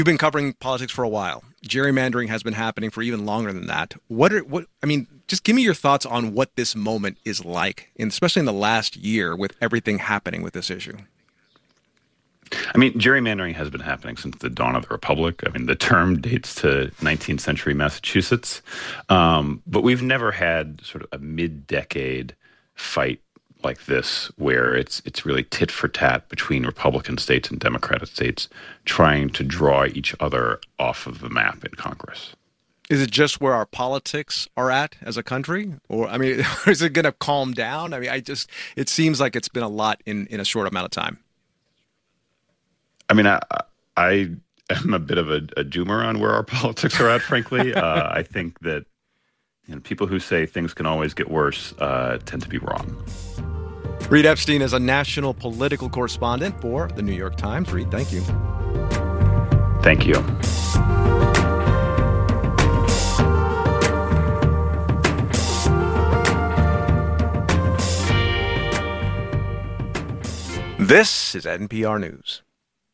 You've been covering politics for a while. Gerrymandering has been happening for even longer than that. Just give me your thoughts on what this moment is like, especially in the last year with everything happening with this issue. I mean, gerrymandering has been happening since the dawn of the Republic. I mean, the term dates to 19th century Massachusetts. But we've never had sort of a mid-decade fight like this where it's really tit for tat between Republican states and Democratic states trying to draw each other off of the map in Congress. Is it just where our politics are at as a country? Or is it going to calm down? It seems like it's been a lot in a short amount of time. I mean, I am a bit of a doomer on where our politics are at, frankly. I think that people who say things can always get worse tend to be wrong. Reed Epstein is a national political correspondent for The New York Times. Reed, thank you. Thank you. This is NPR News.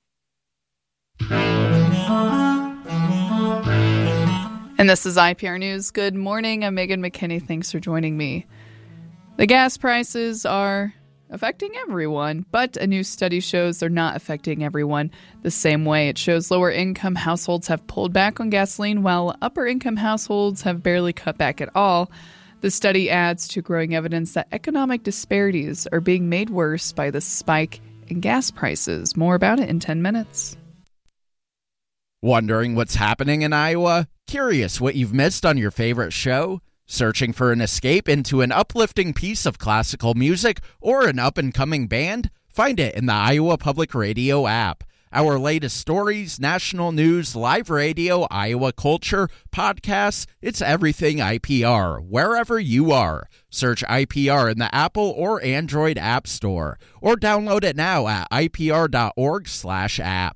And this is IPR News. Good morning. I'm Megan McKinney. Thanks for joining me. The gas prices are affecting everyone, but a new study shows they're not affecting everyone the same way. It shows lower income households have pulled back on gasoline, while upper income households have barely cut back at all. The study adds to growing evidence that economic disparities are being made worse by the spike in gas prices. More about it in 10 minutes. Wondering what's happening in Iowa? Curious what you've missed on your favorite show? Searching for an escape into an uplifting piece of classical music or an up-and-coming band? Find it in the Iowa Public Radio app. Our latest stories, national news, live radio, Iowa culture, podcasts, it's everything IPR, wherever you are. Search IPR in the Apple or Android App Store, or download it now at ipr.org/app.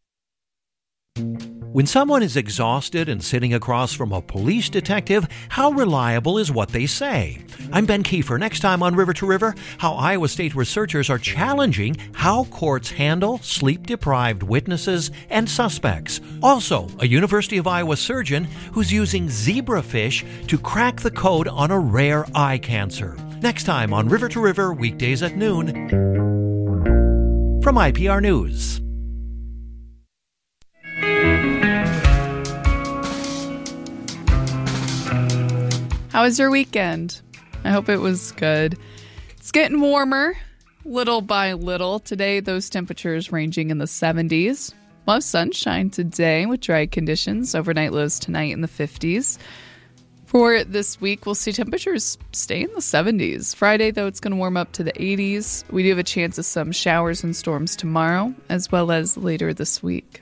When someone is exhausted and sitting across from a police detective, how reliable is what they say? I'm Ben Kiefer. Next time on River to River, how Iowa State researchers are challenging how courts handle sleep-deprived witnesses and suspects. Also, a University of Iowa surgeon who's using zebrafish to crack the code on a rare eye cancer. Next time on River to River, weekdays at noon, from IPR News. How was your weekend? I hope it was good. It's getting warmer, little by little. Today, those temperatures ranging in the 70s. We'll have sunshine today with dry conditions. Overnight lows tonight in the 50s. For this week, we'll see temperatures stay in the 70s. Friday, though, it's going to warm up to the 80s. We do have a chance of some showers and storms tomorrow, as well as later this week.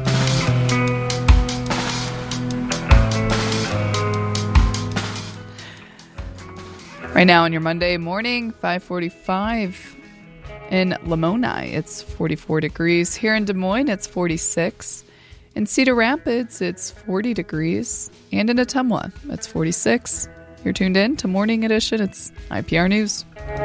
Right now on your Monday morning, 5:45 in Lamoni, it's 44 degrees. Here in Des Moines, it's 46. In Cedar Rapids, it's 40 degrees. And in Ottumwa, it's 46. You're tuned in to Morning Edition. It's IPR News.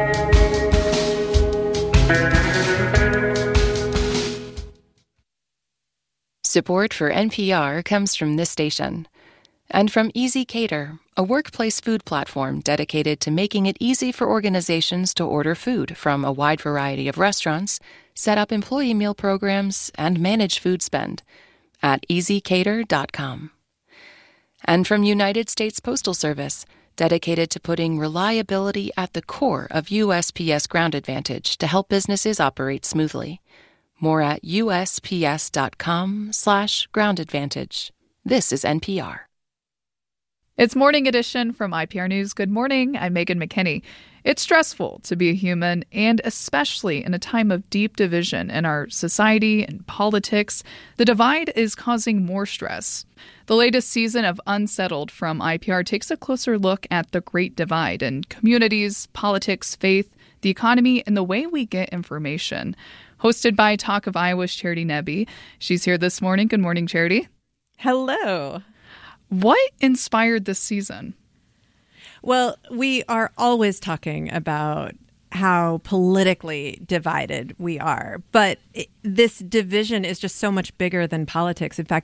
Support for NPR comes from this station. And from Easy Cater, a workplace food platform dedicated to making it easy for organizations to order food from a wide variety of restaurants, set up employee meal programs, and manage food spend at easycater.com. And from United States Postal Service, dedicated to putting reliability at the core of USPS Ground Advantage to help businesses operate smoothly. More at usps.com/Ground Advantage. This is NPR. It's Morning Edition from IPR News. Good morning. I'm Megan McKinney. It's stressful to be a human, and especially in a time of deep division in our society and politics. The divide is causing more stress. The latest season of Unsettled from IPR takes a closer look at the Great Divide in communities, politics, faith, the economy, and the way we get information. Hosted by Talk of Iowa's Charity Nebbe. She's here this morning. Good morning, Charity. Hello. What inspired this season? Well, we are always talking about how politically divided we are. But this division is just so much bigger than politics. In fact,